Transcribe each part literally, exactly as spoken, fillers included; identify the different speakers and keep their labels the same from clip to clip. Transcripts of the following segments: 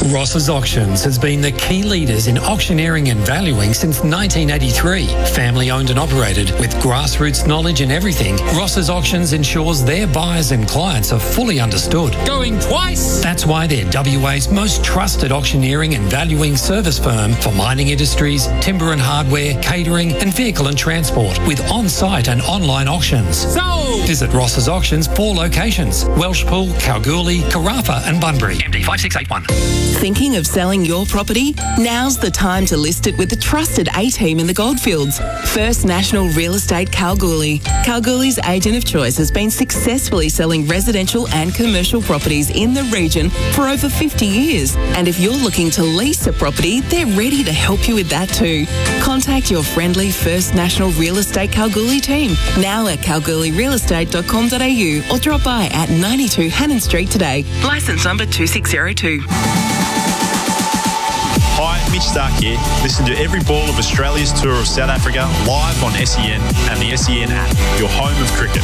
Speaker 1: Ross's Auctions has been the key leaders in auctioneering and valuing since nineteen eighty-three. Family owned and operated with grassroots knowledge in everything, Ross's Auctions ensures their buyers and clients are fully understood. Going twice! That's why they're W A's most trusted auctioneering and valuing service firm for mining industries, timber and hardware, catering and vehicle and transport with on-site and online auctions. So, visit Ross's Auctions, four locations: Welshpool, Kalgoorlie, Carafa and Bunbury. M D five six eight one.
Speaker 2: Thinking of selling your property? Now's the time to list it with the trusted A-team in the Goldfields. First National Real Estate Kalgoorlie. Kalgoorlie's agent of choice has been successfully selling residential and commercial properties in the region for over fifty years. And if you're looking to lease a property, they're ready to help you with that too. Contact your friendly First National Real Estate Kalgoorlie team now at kalgoorlie real estate dot com dot a u or drop by at ninety-two Hannon Street today. Licence number two six zero two.
Speaker 3: Hi, Mitch Stark here. Listen to every ball of Australia's tour of South Africa live on S E N and the S E N app, your home of cricket.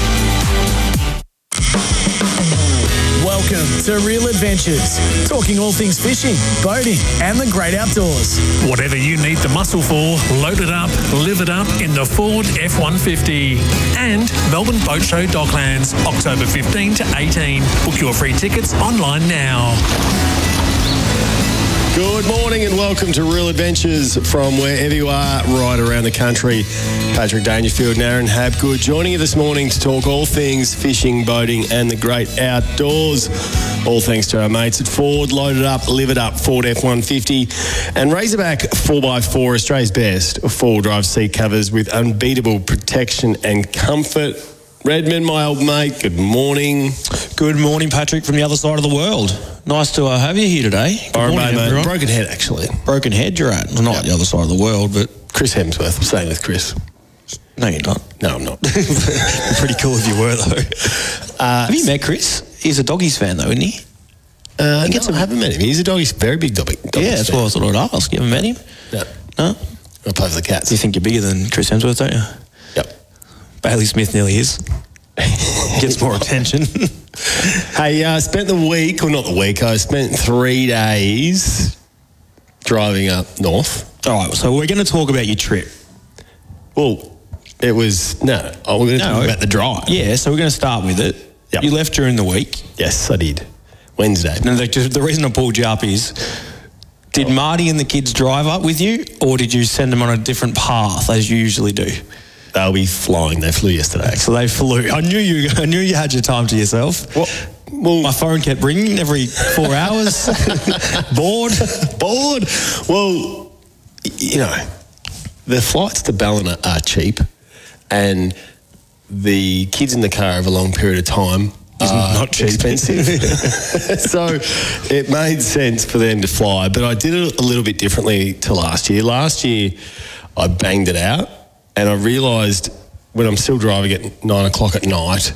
Speaker 4: Welcome to Real Adventures, talking all things fishing, boating and the great outdoors.
Speaker 5: Whatever you need the muscle for, load it up, live it up in the Ford F one fifty. And Melbourne Boat Show Docklands, October fifteenth to eighteenth. Book your free tickets online now.
Speaker 6: Good morning and welcome to Real Adventures from wherever you are right around the country. Patrick Dangerfield and Aaron Habgood joining you this morning to talk all things fishing, boating and the great outdoors. All thanks to our mates at Ford. Load it up, live it up, Ford F one fifty. And Razorback four by four, Australia's best four-wheel drive seat covers with unbeatable protection and comfort. Redmond, my old mate, good morning.
Speaker 7: Good morning, Patrick, from the other side of the world. Nice to uh, have you here today. Good
Speaker 6: All right,
Speaker 7: morning,
Speaker 6: mate,
Speaker 7: everyone.
Speaker 6: mate. Broken head, actually.
Speaker 7: Broken head you're at. Well, not
Speaker 6: Yep.
Speaker 7: the other side of the world, but...
Speaker 6: Chris Hemsworth. I'm staying with Chris.
Speaker 7: No, you're not.
Speaker 6: No, I'm not.
Speaker 7: Pretty cool if you were, though. Uh, have you met Chris? He's a Doggies fan, though, isn't he?
Speaker 6: Uh, no, I haven't met him. He's a Doggies, very big doggy.
Speaker 7: Yeah, that's what I thought I'd ask. You haven't met him?
Speaker 6: No.
Speaker 7: No?
Speaker 6: I play for the Cats.
Speaker 7: You think you're bigger than Chris Hemsworth, don't you?
Speaker 6: Yep.
Speaker 7: Bailey Smith nearly is. Gets more attention.
Speaker 6: Hey, I uh, spent the week, or not the week, I spent three days driving up north.
Speaker 7: All right, so we're going to talk about your trip.
Speaker 6: Well, it was, no, oh, we're going to
Speaker 7: No.
Speaker 6: talk about the drive.
Speaker 7: Yeah, so we're going to start with it.
Speaker 6: Yep.
Speaker 7: You left during the week.
Speaker 6: Yes, I did. Wednesday.
Speaker 7: And the, the reason I pulled you up is, did Marty and the kids drive up with you, or did you send them on a different path as you usually do?
Speaker 6: They'll be flying. They flew yesterday.
Speaker 7: So they flew. I knew you. I knew you had your time to yourself.
Speaker 6: Well, well
Speaker 7: my phone kept ringing every four hours. Bored.
Speaker 6: Bored. Well, you know, the flights to Ballina are cheap, and the kids in the car over a long period of time are
Speaker 7: not cheap.
Speaker 6: expensive. So it made sense for them to fly, but I did it a little bit differently to last year. Last year, I banged it out. And I realised when I'm still driving at nine o'clock at night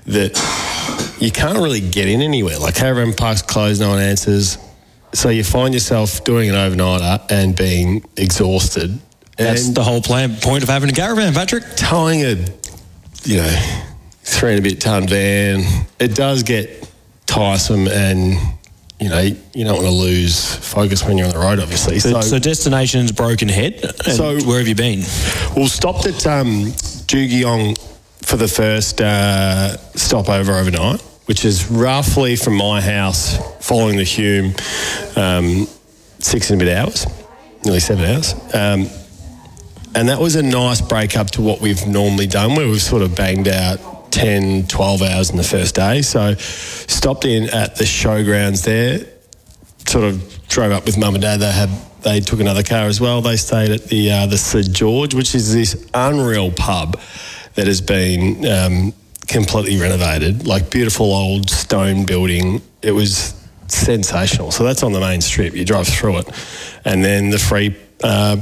Speaker 6: that you can't really get in anywhere. Like caravan parks closed, no one answers. So you find yourself doing an overnighter and being exhausted.
Speaker 7: That's
Speaker 6: and
Speaker 7: the whole plan, point of having a caravan, Patrick.
Speaker 6: Towing a, you know, three and a bit tonne van, it does get tiresome and... You know, you don't want to lose focus when you're on the road, obviously.
Speaker 7: So,
Speaker 6: So,
Speaker 7: so destination's Broken Head. And
Speaker 6: So-
Speaker 7: where have you been?
Speaker 6: we'll stopped at um, Jugiong for the first uh, stopover overnight, which is roughly from my house, following the Hume, um, six and a bit hours, nearly seven hours. Um, and that was a nice break up to what we've normally done, where we've sort of banged out ten, twelve hours in the first day. So stopped in at the showgrounds there, sort of drove up with mum and dad. They had they took another car as well. They stayed at the uh, the Sir George, which is this unreal pub that has been um, completely renovated, like beautiful old stone building. It was sensational. So that's on the main strip. You drive through it. And then the free uh,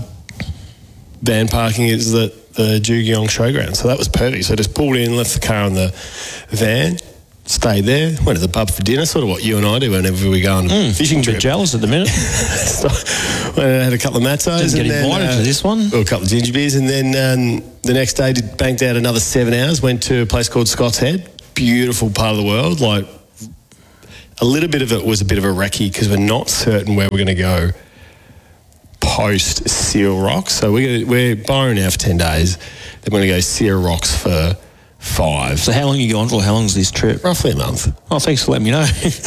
Speaker 6: van parking is the the Jugiong Showground. So that was perfect. So I just pulled in, left the car in the van, stayed there, went to the pub for dinner, sort of what you and I do whenever we go on a
Speaker 7: Mm,
Speaker 6: fishing
Speaker 7: I'm a
Speaker 6: trip.
Speaker 7: bit jealous at the minute.
Speaker 6: So went and had a couple of matzos.
Speaker 7: Didn't get
Speaker 6: and
Speaker 7: invited
Speaker 6: then, uh,
Speaker 7: to this one.
Speaker 6: well, a couple of ginger beers. And then um, the next day did banked out another seven hours, went to a place called Scott's Head. Beautiful part of the world, like a little bit of it was a bit of a recce because we're not certain where we're going to go post Seal Rocks. So we're, we're Byron now for ten days. Then we're going to go Seal Rocks for five.
Speaker 7: So how long are you going for? How long is this trip?
Speaker 6: Roughly a month.
Speaker 7: Oh, thanks for letting me know.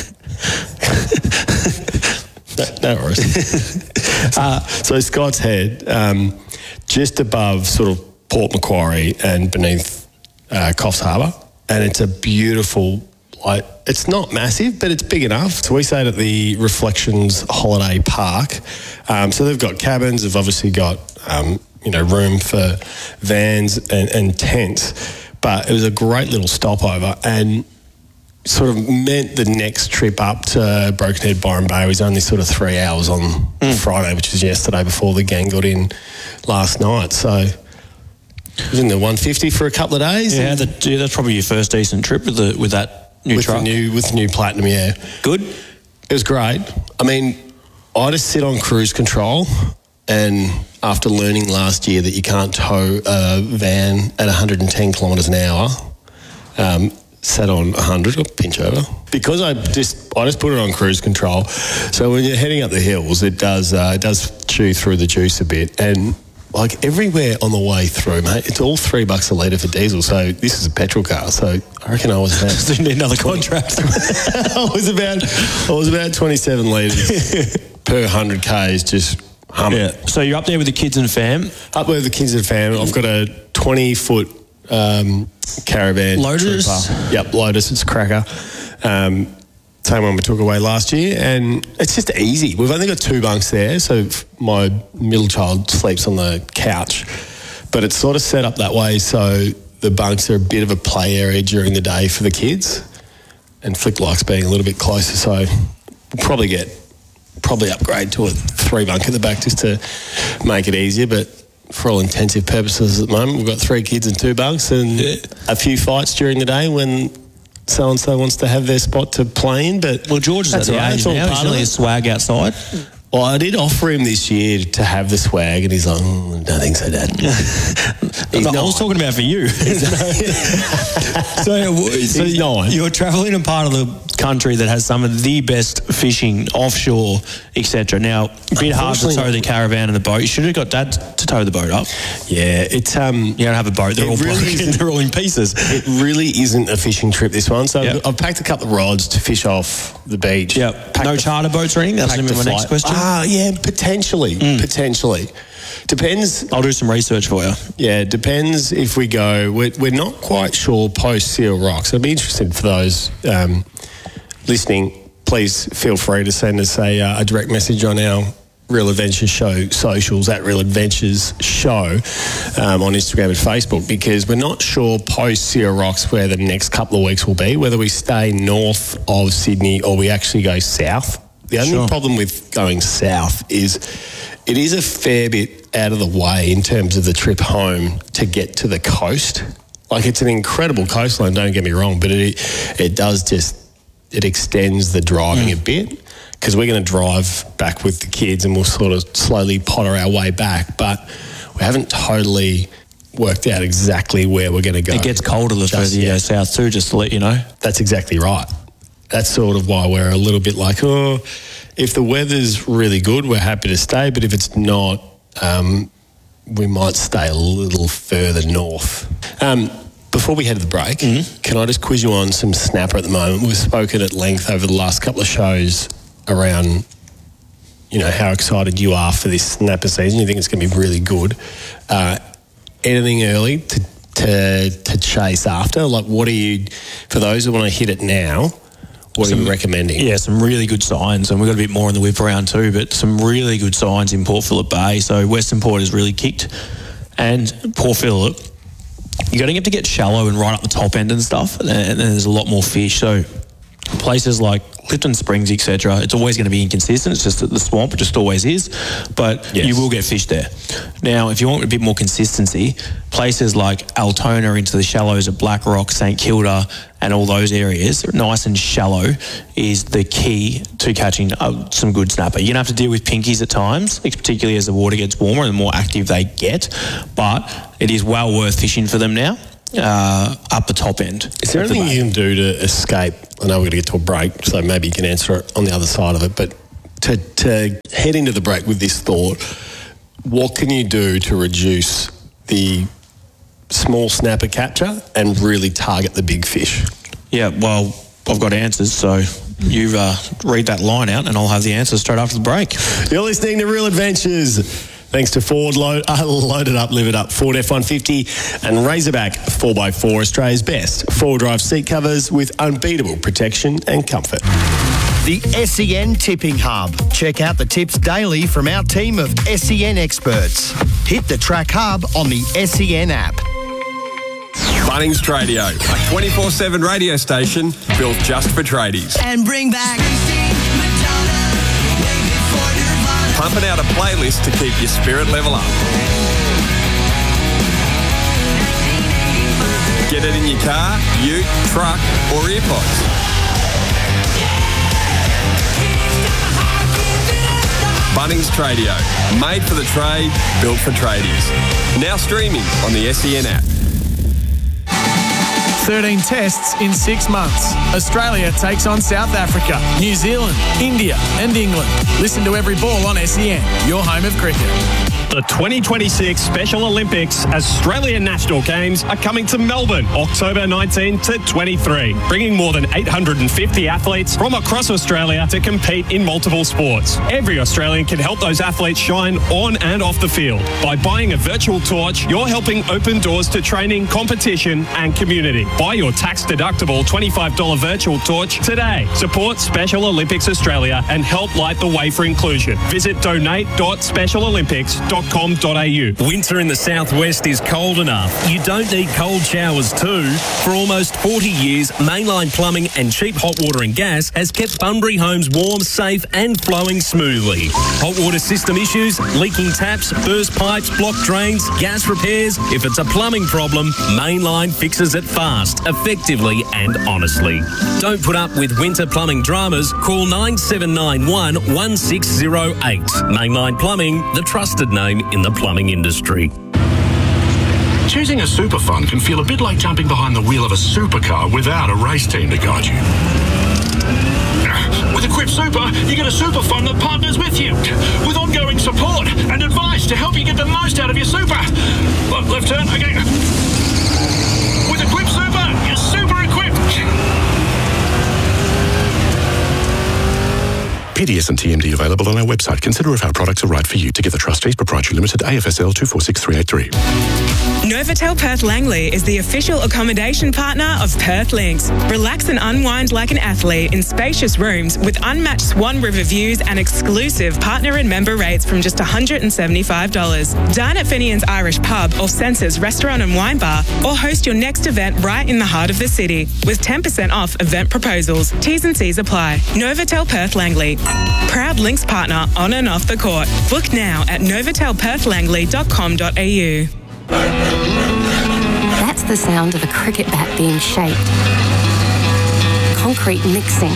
Speaker 6: no, no worries. uh, so Scott's Head, um, just above sort of Port Macquarie and beneath uh, Coffs Harbour. And it's a beautiful, like, it's not massive, but it's big enough. So we stayed at the Reflections Holiday Park. Um, so they've got cabins, they've obviously got, um, you know, room for vans and, and tents. But it was a great little stopover and sort of meant the next trip up to Broken Head Byron Bay was only sort of three hours on mm. Friday, which was yesterday before the gang got in last night. So it was in the one fifty for a couple of days.
Speaker 7: Yeah, that, yeah, that's probably your first decent trip with the with that new
Speaker 6: with
Speaker 7: truck.
Speaker 6: The new, with the new Platinum, yeah.
Speaker 7: Good?
Speaker 6: It was great. I mean, I just sit on cruise control and after learning last year that you can't tow a van at one hundred ten kilometres an hour, um, sat on one hundred, got pinch over. Because I just I just put it on cruise control. So when you're heading up the hills, it does uh, it does chew through the juice a bit. And like everywhere on the way through, mate, it's all three bucks a litre for diesel. So this is a petrol car. So I reckon I was about
Speaker 7: Didn't need another contract.
Speaker 6: I was about I was about twenty-seven litres per one hundred Ks just humming.
Speaker 7: Yeah. So you're up there with the kids and fam?
Speaker 6: Up with the kids and fam. I've got a twenty foot um, caravan.
Speaker 7: Lotus?
Speaker 6: Trooper. Yep, Lotus. It's a cracker. Um, same one we took away last year. And it's just easy. We've only got two bunks there. So my middle child sleeps on the couch. But it's sort of set up that way so the bunks are a bit of a play area during the day for the kids. And Flick likes being a little bit closer. So we'll probably get... probably upgrade to a three bunk at the back just to make it easier, but for all intensive purposes at the moment we've got three kids and two bunks and yeah. a few fights during the day when so and so wants to have their spot to play in. But
Speaker 7: well, George is at the age now, he's really a swag outside.
Speaker 6: Well, I did offer him this year to have the swag, and he's like, oh, "Don't think so, Dad."
Speaker 7: He's I was talking about for you. so, so
Speaker 6: nine.
Speaker 7: You're travelling in a part of the country that has some of the best fishing offshore, et cetera. Now, a bit hard to tow the caravan and the boat. You should have got Dad to tow the boat up.
Speaker 6: Yeah, it's um.
Speaker 7: You don't have a boat; they're all really broken. They're all in pieces.
Speaker 6: It really isn't a fishing trip. This one. So
Speaker 7: yep.
Speaker 6: I've packed a couple of rods to fish off the beach.
Speaker 7: Yeah. No charter boats or anything. That's going to be my next question.
Speaker 6: Ah, yeah, potentially, mm. potentially. Depends.
Speaker 7: I'll do some research for you.
Speaker 6: Yeah, depends if we go. We're, we're not quite sure post Seal Rocks. I'd be interested for those um, listening. Please feel free to send us a, uh, a direct message on our Real Adventures Show socials at Real Adventures Show um, on Instagram and Facebook, because we're not sure post Seal Rocks where the next couple of weeks will be, whether we stay north of Sydney or we actually go south. The only sure. problem with going south is it is a fair bit out of the way in terms of the trip home to get to the coast. Like, it's an incredible coastline, don't get me wrong, but it it does just, it extends the driving mm. a bit, because we're going to drive back with the kids and we'll sort of slowly potter our way back, but we haven't totally worked out exactly where we're going to go.
Speaker 7: It gets colder the further you go south too, just to let you know.
Speaker 6: That's exactly right. That's sort of why we're a little bit like, oh, if the weather's really good, we're happy to stay. But if it's not, um, we might stay a little further north. Um, before we head to the break, mm-hmm. can I just quiz you on some snapper at the moment? We've spoken at length over the last couple of shows around, you know, how excited you are for this snapper season. You think it's going to be really good. Uh, anything early to, to, to chase after? Like, what are you, for those who want to hit it now, what some, are you recommending?
Speaker 7: Yeah, some really good signs, and we've got a bit more in the whip around too, but some really good signs in Port Phillip Bay. So Western Port has really kicked, and Port Phillip, you're going to have to get shallow and right up the top end and stuff, and then there's a lot more fish. So places like Clifton Springs, et cetera, it's always going to be inconsistent. It's just that the swamp, it just always is. But yes, you will get fish there. Now, if you want a bit more consistency, places like Altona into the shallows of Black Rock, St Kilda, and all those areas, nice and shallow, is the key to catching uh, some good snapper. You're going to have to deal with pinkies at times, particularly as the water gets warmer and the more active they get. But it is well worth fishing for them now. Uh, up the top end.
Speaker 6: Is there anything you can do to escape I know we're going to get to a break, so maybe you can answer it on the other side of it. But to, to head into the break with this thought, what can you do to reduce the small snapper capture and really target the big fish?
Speaker 7: Yeah, well, I've got answers, so you uh, read that line out and I'll have the answers straight after the break.
Speaker 6: You're listening to Real Adventures. Thanks to Ford, load, uh, Loaded Up, Live It Up, Ford F one fifty and Razorback four by four, Australia's best four-wheel drive seat covers with unbeatable protection and comfort.
Speaker 8: The S E N Tipping Hub. Check out the tips daily from our team of S E N experts. Hit the Track Hub on the S E N app.
Speaker 9: Bunnings Tradio, a twenty-four seven radio station built just for tradies.
Speaker 10: And bring back
Speaker 9: Pumping out a playlist to keep your spirit level up. Get it in your car, ute, truck or earpods. Bunnings Tradio, made for the trade, built for tradies. Now streaming on the S E N app.
Speaker 4: thirteen tests in six months. Australia takes on South Africa, New Zealand, India and England. Listen to Every Ball on S E N, your home of cricket.
Speaker 11: The twenty twenty-six Special Olympics Australian National Games are coming to Melbourne, October nineteenth to twenty-three, bringing more than eight hundred fifty athletes from across Australia to compete in multiple sports. Every Australian can help those athletes shine on and off the field. By buying a virtual torch, you're helping open doors to training, competition and community. Buy your tax-deductible twenty-five dollars virtual torch today. Support Special Olympics Australia and help light the way for inclusion. Visit donate dot special olympics dot com dot a u.
Speaker 12: Winter in the southwest is cold enough. You don't need cold showers too. For almost forty years, Mainline Plumbing and Cheap Hot Water and Gas has kept Bunbury homes warm, safe and flowing smoothly. Hot water system issues, leaking taps, burst pipes, blocked drains, gas repairs. If it's a plumbing problem, Mainline fixes it fast, effectively and honestly. Don't put up with winter plumbing dramas. Call nine seven nine one, one six zero eight. Mainline Plumbing, the trusted name in the plumbing industry.
Speaker 13: Choosing a super fund can feel a bit like jumping behind the wheel of a supercar without a race team to guide you. With Equip Super, you get a super fund that partners with you, with ongoing support and advice to help you get the most out of your super. Left, left turn, okay. With Equip Super, you're super equipped. P D S and T M D available on our website. Consider if our products are right for you. Together Trustees Proprietary Limited, A F S L two four six three eight three.
Speaker 14: Novotel Perth Langley is the official accommodation partner of Perth Links. Relax and unwind like an athlete in spacious rooms with unmatched Swan River views and exclusive partner and member rates from just one hundred seventy-five dollars. Dine at Fenian's Irish Pub or Senses Restaurant and Wine Bar, or host your next event right in the heart of the city with ten percent off event proposals. T's and C's apply. Novotel Perth Langley. Proud Links partner on and off the court. Book now at novotel perth langley dot com dot a u.
Speaker 15: That's the sound of a cricket bat being shaped. Concrete mixing.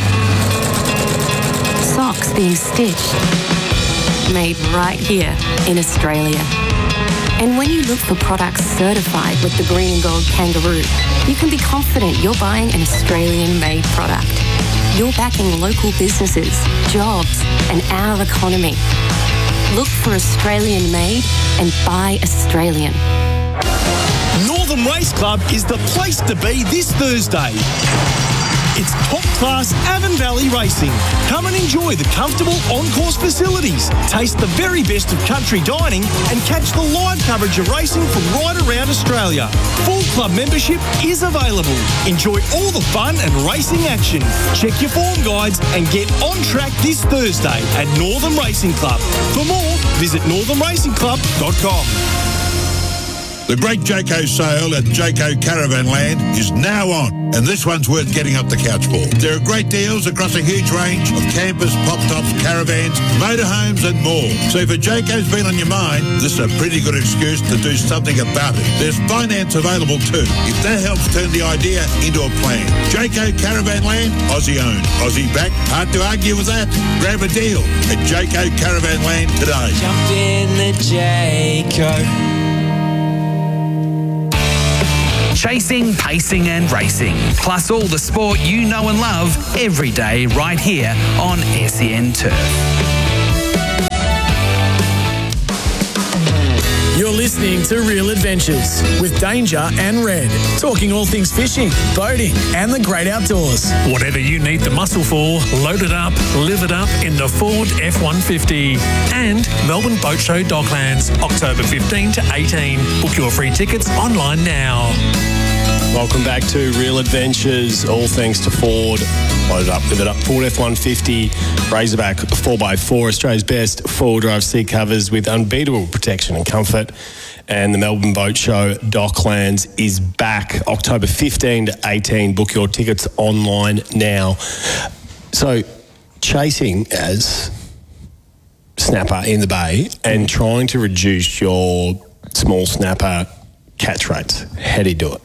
Speaker 15: Socks being stitched. Made right here in Australia. And when you look for products certified with the green and gold kangaroo, you can be confident you're buying an Australian-made product. You're backing local businesses, jobs, and our economy. Look for Australian-made and buy Australian.
Speaker 16: Northern Race Club is the place to be this Thursday. It's top-class Avon Valley racing. Come and enjoy the comfortable on-course facilities, taste the very best of country dining, and catch the live coverage of racing from right around Australia. Full club membership is available. Enjoy all the fun and racing action. Check your form guides and get on track this Thursday at Northern Racing Club. For more, visit northern racing club dot com.
Speaker 17: The great Jayco sale at Jayco Caravan Land is now on, and this one's worth getting up the couch for. There are great deals across a huge range of campers, pop-tops, caravans, motorhomes and more. So if a Jayco's been on your mind, this is a pretty good excuse to do something about it. There's finance available too, if that helps turn the idea into a plan. Jayco Caravan Land, Aussie owned, Aussie backed. Hard to argue with that. Grab a deal at Jayco Caravan Land today.
Speaker 18: Jump in the Jayco.
Speaker 10: chasing, pacing and racing. Plus all the sport you know and love every day right here on S E N Turf.
Speaker 4: You're listening to Real Adventures with Danger and Red, talking all things fishing, boating and the great outdoors.
Speaker 5: Whatever you need the muscle for, load it up, live it up in the Ford F one fifty. And Melbourne Boat Show Docklands, October fifteenth to eighteenth. Book your free tickets online now.
Speaker 6: Welcome back to Real Adventures, all thanks to Ford. Load it up, live it up. Ford F one fifty, Razorback four by four, Australia's best four-wheel drive seat covers with unbeatable protection and comfort. And the Melbourne Boat Show Docklands is back October fifteenth to eighteenth. Book your tickets online now. So, chasing as snapper in the bay and trying to reduce your small snapper catch rates, how do you do it?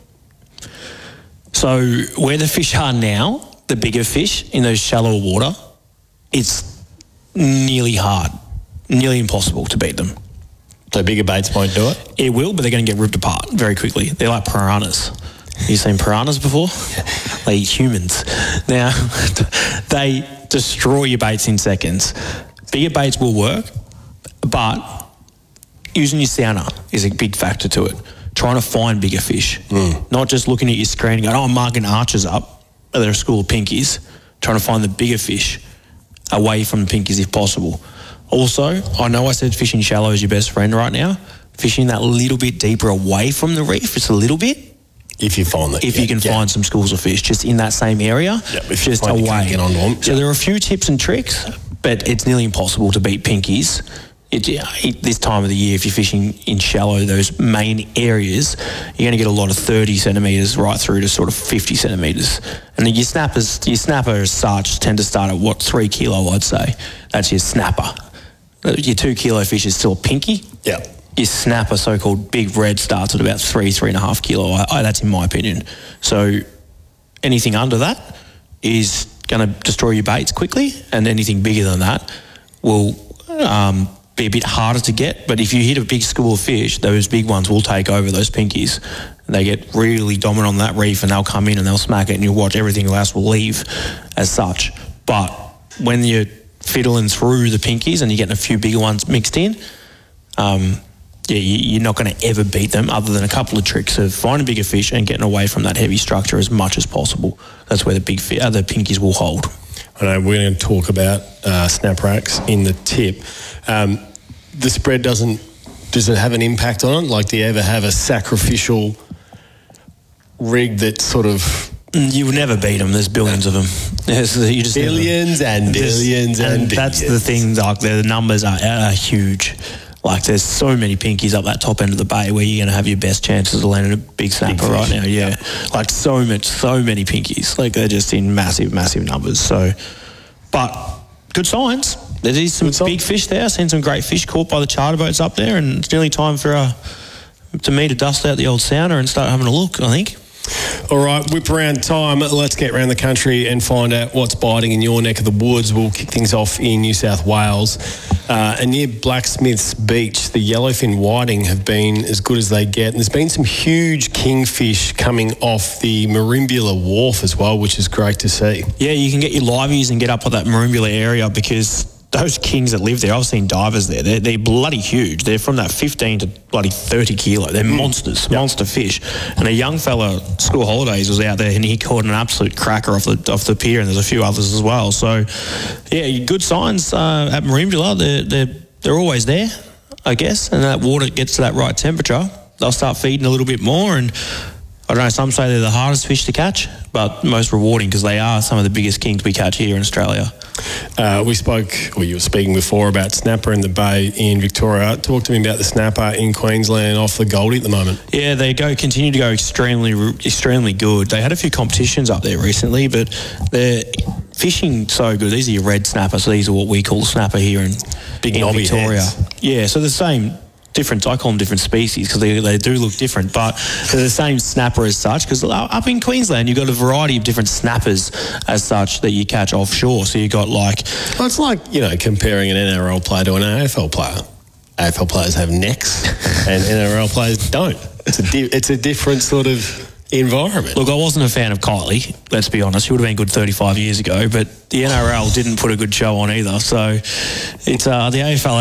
Speaker 7: So where the fish are now, the bigger fish in those shallow water, it's nearly hard, nearly impossible to beat them.
Speaker 6: So bigger baits won't do it?
Speaker 7: It will, but they're going to get ripped apart very quickly. They're like piranhas. You seen piranhas before? They eat humans. Now, they destroy your baits in seconds. Bigger baits will work, but using your sounder is a big factor to it. Trying to find bigger fish. Mm. Not just looking at your screen and going, oh, I'm marking arches up. They're a school of pinkies. Trying to find the bigger fish away from the pinkies if possible. Also, I know I said fishing shallow is your best friend right now. Fishing that little bit deeper away from the reef, just a little bit.
Speaker 6: If you find that.
Speaker 7: If
Speaker 6: yeah,
Speaker 7: you can
Speaker 6: yeah.
Speaker 7: find some schools of fish just in that same area,
Speaker 6: yep, if
Speaker 7: just
Speaker 6: you find
Speaker 7: away.
Speaker 6: You get onto them.
Speaker 7: So
Speaker 6: yep.
Speaker 7: there are a few tips and tricks, but it's nearly impossible to beat pinkies. It, it, this time of the year, if you're fishing in shallow, those main areas, you're going to get a lot of thirty centimetres right through to sort of fifty centimetres. And then your snappers, your snapper as such tend to start at what, three kilo, I'd say. That's your snapper. Your two kilo fish is still a pinky.
Speaker 6: Yeah.
Speaker 7: Your snapper, so-called big red, starts at about three, three and a half kilo. I, I, that's in my opinion. So anything under that is going to destroy your baits quickly, and anything bigger than that will um, be a bit harder to get. But if you hit a big school of fish, those big ones will take over those pinkies. They get really dominant on that reef, and they'll come in and they'll smack it, and you'll watch everything else will leave as such. But when you're fiddling through the pinkies and you're getting a few bigger ones mixed in, um, yeah, you're not going to ever beat them, other than a couple of tricks of finding bigger fish and getting away from that heavy structure as much as possible. That's where the big fi- uh, the pinkies will hold.
Speaker 6: I know we're going to talk about uh, snap racks in the tip. Um, the spread doesn't, does it have an impact on it? Like, do you ever have a sacrificial rig that sort of...
Speaker 7: You will never beat them. There's billions of them. There's, you just
Speaker 6: billions
Speaker 7: never,
Speaker 6: and billions and,
Speaker 7: and
Speaker 6: billions.
Speaker 7: That's the thing. Like, the numbers are, are huge. Like, there's so many pinkies up that top end of the bay where you're going to have your best chances of landing a big snapper big right now. Yeah. Yep. Like, so much, so many pinkies. Like, they're just in massive, massive numbers. So, but good signs. There is some big fish there. I've seen some great fish caught by the charter boats up there, and it's nearly time for uh, to me to dust out the old sounder and start having a look, I think.
Speaker 6: All right, whip around time. Let's get around the country and find out what's biting in your neck of the woods. We'll kick things off in New South Wales. Uh, and near Blacksmiths Beach, the yellowfin whiting have been as good as they get. And there's been some huge kingfish coming off the Merimbula Wharf as well, which is great to see.
Speaker 7: Yeah, you can get your liveys and get up at that Merimbula area, because those kings that live there, I've seen divers there, they're, they're bloody huge. They're from that fifteen to bloody thirty kilo. They're mm. monsters, yep. monster fish. And a young fella, school holidays, was out there and he caught an absolute cracker off the off the pier, and there's a few others as well. So, yeah, good signs uh, at Merimbula. They're, they're, they're always there, I guess, and that water gets to that right temperature, they'll start feeding a little bit more. And I don't know, some say they're the hardest fish to catch, but most rewarding, because they are some of the biggest kings we catch here in Australia.
Speaker 6: Uh, we spoke, or you were speaking before, about snapper in the bay in Victoria. Talk to me about the snapper in Queensland off the Goldie at the moment.
Speaker 7: Yeah, they go continue to go extremely, extremely good. They had a few competitions up there recently, but they're fishing so good. These are your red snapper, so these are what we call snapper here in,
Speaker 6: Big
Speaker 7: in Victoria.
Speaker 6: Heads.
Speaker 7: Yeah, so the same... different, I call them different species because they, they do look different, but they're the same snapper as such, because up in Queensland you've got a variety of different snappers as such that you catch offshore. So you've got like...
Speaker 6: Well, it's like, you know, comparing an N R L player to an A F L player. A F L players have necks and N R L players don't. It's a, di- it's a different sort of, environment.
Speaker 7: Look, I wasn't a fan of Kylie, let's be honest. She would have been good thirty-five years ago, but the N R L didn't put a good show on either. So it's uh, the A F L